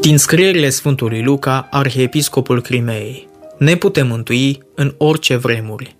Din scrierile Sfântului Luca, arhiepiscopul Crimeei. Ne putem mântui în orice vremuri.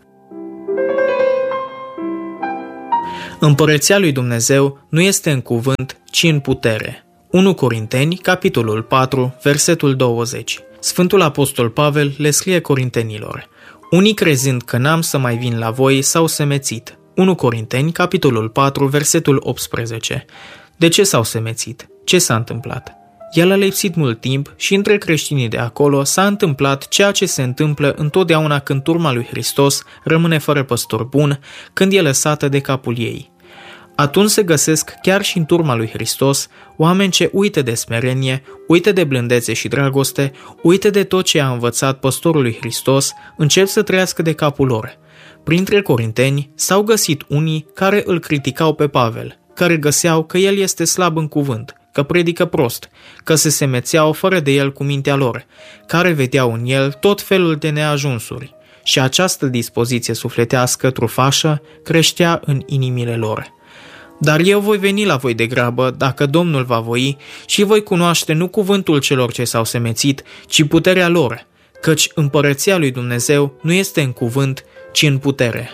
Împărăția lui Dumnezeu nu este în cuvânt, ci în putere. 1 Corinteni, capitolul 4, versetul 20. Sfântul Apostol Pavel le scrie corintenilor: unii crezând că n-am să mai vin la voi s-au semețit. 1 Corinteni, capitolul 4, versetul 18. De ce s-au semețit? Ce s-a întâmplat? El a lipsit mult timp și între creștinii de acolo s-a întâmplat ceea ce se întâmplă întotdeauna când turma lui Hristos rămâne fără păstor bun, când e lăsată de capul ei. Atunci se găsesc chiar și în turma lui Hristos oameni ce uită de smerenie, uită de blândețe și dragoste, uită de tot ce a învățat păstorul lui Hristos, încep să trăiască de capul lor. Printre corinteni s-au găsit unii care îl criticau pe Pavel, care găseau că el este slab în cuvânt, că predică prost, că se semețeau fără de el cu mintea lor, care vedeau în el tot felul de neajunsuri. Și această dispoziție sufletească trufașă creștea în inimile lor. Dar eu voi veni la voi degrabă, dacă Domnul va voi, și voi cunoaște nu cuvântul celor ce s-au semețit, ci puterea lor, căci împărăția lui Dumnezeu nu este în cuvânt, ci în putere.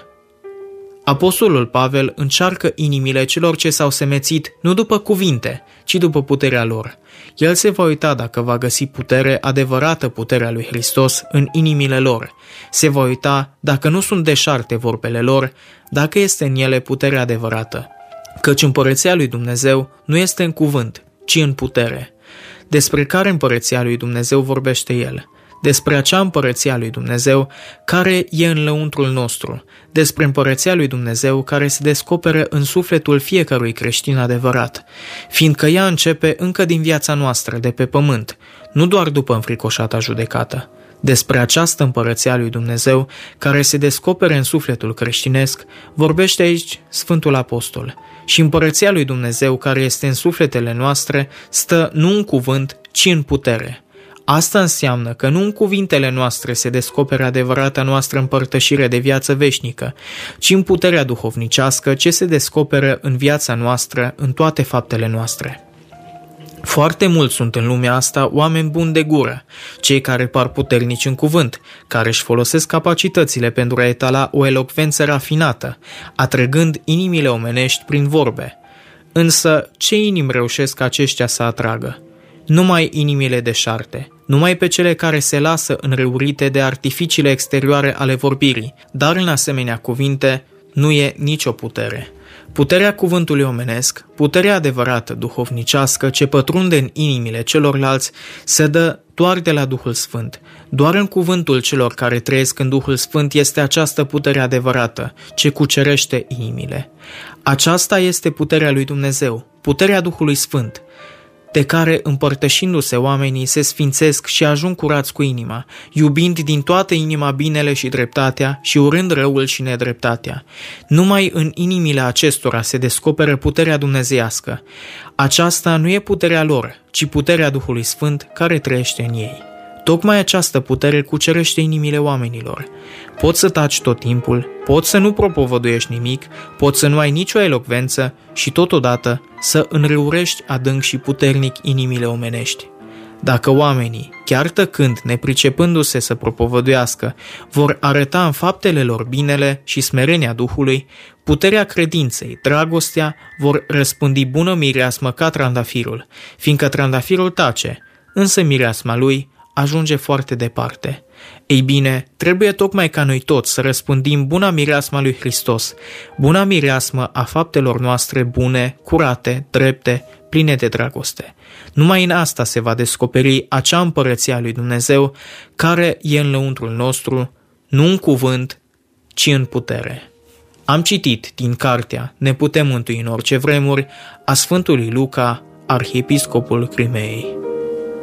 Apostolul Pavel încearcă inimile celor ce s-au semețit nu după cuvinte, ci după puterea lor. El se va uita dacă va găsi putere, adevărată puterea lui Hristos, în inimile lor. Se va uita dacă nu sunt deșarte vorbele lor, dacă este în ele puterea adevărată. Căci împărăția lui Dumnezeu nu este în cuvânt, ci în putere. Despre care împărăția lui Dumnezeu vorbește el? Despre acea împărăția lui Dumnezeu care e în lăuntrul nostru, despre împărăția lui Dumnezeu care se descoperă în sufletul fiecărui creștin adevărat, fiindcă ea începe încă din viața noastră de pe pământ, nu doar după înfricoșata judecată. Despre această împărăția lui Dumnezeu care se descoperă în sufletul creștinesc vorbește aici Sfântul Apostol. Și împărăția lui Dumnezeu care este în sufletele noastre stă nu în cuvânt, ci în putere. Asta înseamnă că nu în cuvintele noastre se descoperă adevărata noastră împărtășire de viață veșnică, ci în puterea duhovnicească ce se descoperă în viața noastră, în toate faptele noastre. Foarte mulți sunt în lumea asta oameni buni de gură, cei care par puternici în cuvânt, care își folosesc capacitățile pentru a etala o elocvență rafinată, atrăgând inimile omenești prin vorbe. Însă, ce inimi reușesc aceștia să atragă? Numai inimile deșarte, numai pe cele care se lasă înrăurite de artificiile exterioare ale vorbirii, dar în asemenea cuvinte nu e nicio putere. Puterea cuvântului omenesc, puterea adevărată duhovnicească ce pătrunde în inimile celorlalți, se dă doar de la Duhul Sfânt. Doar în cuvântul celor care trăiesc în Duhul Sfânt este această putere adevărată, ce cucerește inimile. Aceasta este puterea lui Dumnezeu, puterea Duhului Sfânt, de care, împărtășindu-se oamenii, se sfințesc și ajung curați cu inima, iubind din toată inima binele și dreptatea și urând răul și nedreptatea. Numai în inimile acestora se descoperă puterea dumnezeiască. Aceasta nu e puterea lor, ci puterea Duhului Sfânt care trăiește în ei. Tocmai această putere cucerește inimile oamenilor. Poți să taci tot timpul, poți să nu propovăduiești nimic, poți să nu ai nicio elocvență și totodată să înrăurești adânc și puternic inimile omenești. Dacă oamenii, chiar tăcând, nepricepându-se să propovăduiască, vor arăta în faptele lor binele și smerenia Duhului, puterea credinței, dragostea, vor răspândi bună mireasmă ca trandafirul, fiindcă trandafirul tace, însă mireasma lui ajunge foarte departe. Ei bine, trebuie tocmai ca noi toți să răspândim buna mireasma lui Hristos, buna mireasmă a faptelor noastre bune, curate, drepte, pline de dragoste. Numai în asta se va descoperi acea împărăție a lui Dumnezeu care e în lăuntrul nostru, nu în cuvânt, ci în putere. Am citit din cartea Ne putem mântui în orice vremuri a Sfântului Luca, arhiepiscopul Crimeei.